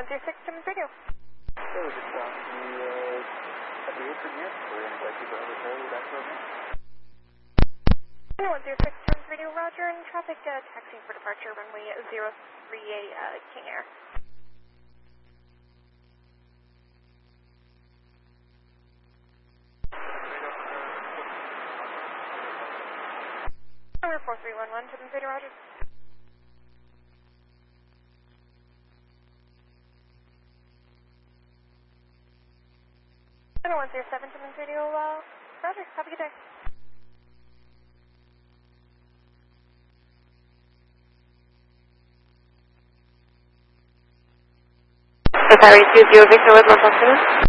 106 Timmins Radio. Okay, we're just on the apron here. We're in Vancouver Harbor Ferry, back road here. 106 Timmins Radio, roger, and traffic taxiing for departure, runway 038 King Air. Number 4311, Timmins Radio, roger. Number 107 Timmins Radio, roger, have a good day. Sorry, 20 Victor with Los Angeles.